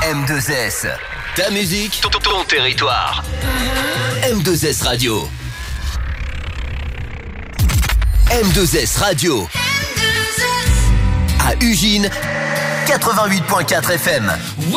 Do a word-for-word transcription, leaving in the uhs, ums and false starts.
M deux S. Ta musique, ton, ton territoire. M deux S Radio. M deux S Radio. À Ugine, quatre-vingt-huit virgule quatre F M.